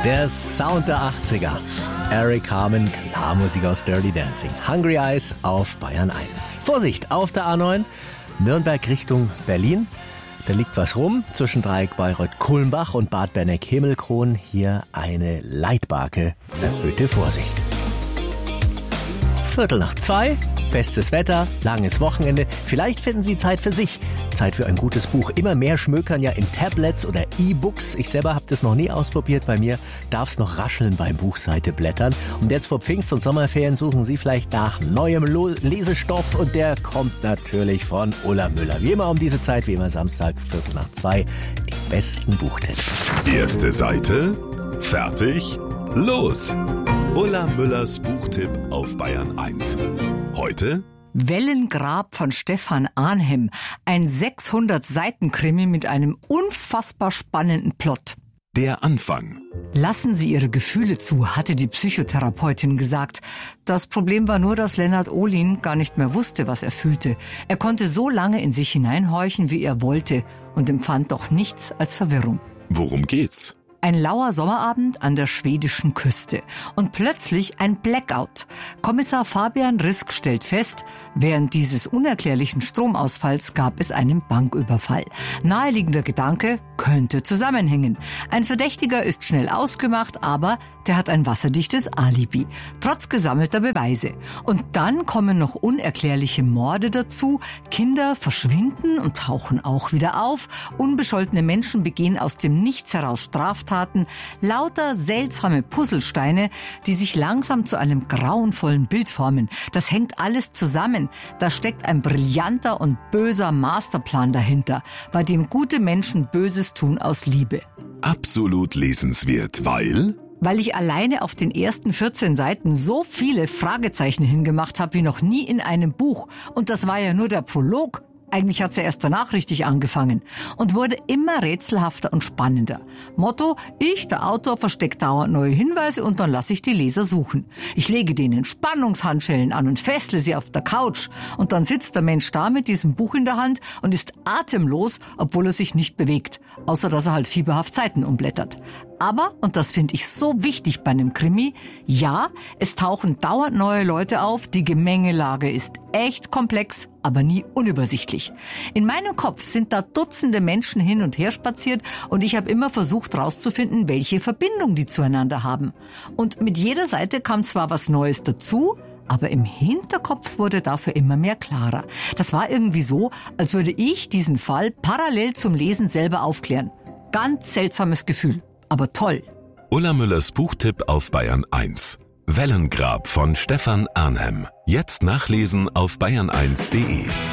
Der Sound der 80er. Eric Carmen, Klarmusik aus Dirty Dancing. Hungry Eyes auf Bayern 1. Vorsicht, auf der A9, Nürnberg Richtung Berlin. Da liegt was rum zwischen Dreieck Bayreuth-Kulmbach und Bad Berneck-Himmelkron. Hier eine Leitbarke. Erhöhte Vorsicht. 1:45, bestes Wetter, langes Wochenende. Vielleicht finden Sie Zeit für sich. Zeit für ein gutes Buch. Immer mehr schmökern ja in Tablets oder E-Books. Ich selber habe das noch nie ausprobiert. Bei mir darf es noch rascheln beim Buchseite blättern. Und jetzt vor Pfingst- und Sommerferien suchen Sie vielleicht nach neuem Lesestoff. Und der kommt natürlich von Ulla Müller. Wie immer um diese Zeit, wie immer Samstag, 1:45, die besten Buchtipps. Erste Seite, fertig, los! Ulla Müllers Buchtipp auf Bayern 1. Heute Wellengrab von Stefan Arnhem. Ein 600-Seiten-Krimi mit einem unfassbar spannenden Plot. der Anfang. Lassen Sie Ihre Gefühle zu, hatte die Psychotherapeutin gesagt. Das Problem war nur, dass Lennart Ohlin gar nicht mehr wusste, was er fühlte. Er konnte so lange in sich hineinhorchen, wie er wollte, und empfand doch nichts als Verwirrung. Worum geht's? Ein lauer Sommerabend an der schwedischen Küste. Und plötzlich ein Blackout. Kommissar Fabian Risk stellt fest, während dieses unerklärlichen Stromausfalls gab es einen Banküberfall. Naheliegender Gedanke, könnte zusammenhängen. Ein Verdächtiger ist schnell ausgemacht, aber der hat ein wasserdichtes Alibi. Trotz gesammelter Beweise. Und dann kommen noch unerklärliche Morde dazu. Kinder verschwinden und tauchen auch wieder auf. Unbescholtene Menschen begehen aus dem Nichts heraus Straftaten. Lauter seltsame Puzzlesteine, die sich langsam zu einem grauenvollen Bild formen. Das hängt alles zusammen. Da steckt ein brillanter und böser Masterplan dahinter, bei dem gute Menschen Böses tun aus Liebe. Absolut lesenswert, weil ich alleine auf den ersten 14 Seiten so viele Fragezeichen hingemacht habe wie noch nie in einem Buch. Und das war ja nur der Prolog. Eigentlich hat's ja erst danach richtig angefangen und wurde immer rätselhafter und spannender. Motto, der Autor, versteckt dauernd neue Hinweise und dann lasse ich die Leser suchen. Ich lege denen Spannungshandschellen an und fessle sie auf der Couch und dann sitzt der Mensch da mit diesem Buch in der Hand und ist atemlos, obwohl er sich nicht bewegt, außer dass er halt fieberhaft Seiten umblättert. Aber, und das finde ich so wichtig bei einem Krimi, ja, es tauchen dauernd neue Leute auf, die Gemengelage ist echt komplex, aber nie unübersichtlich. In meinem Kopf sind da Dutzende Menschen hin und her spaziert und ich habe immer versucht herauszufinden, welche Verbindung die zueinander haben. Und mit jeder Seite kam zwar was Neues dazu, aber im Hinterkopf wurde dafür immer mehr klarer. Das war irgendwie so, als würde ich diesen Fall parallel zum Lesen selber aufklären. Ganz seltsames Gefühl, aber toll. Ulla Müllers Buchtipp auf Bayern 1. Wellengrab von Stefan Arnhem. Jetzt nachlesen auf bayern1.de.